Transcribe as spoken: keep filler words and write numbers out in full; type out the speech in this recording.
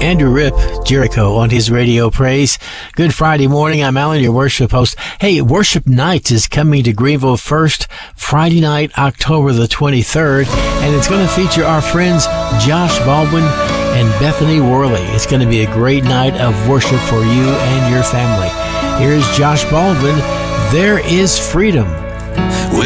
Andrew Rip Jericho on his Radio Praise. Good Friday morning. I'm Alan, your worship host. Hey, Worship Nights is coming to Greenville first, Friday night, October the twenty-third, and it's going to feature our friends Josh Baldwin and Bethany Worley. It's going to be a great night of worship for you and your family. Here's Josh Baldwin. There is freedom.